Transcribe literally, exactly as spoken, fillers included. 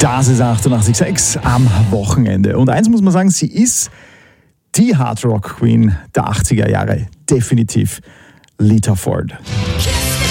Das ist achtundachtzig Komma sechs am Wochenende. Und eins muss man sagen, sie ist die Hard Rock Queen der achtziger Jahre. Definitiv Lita Ford.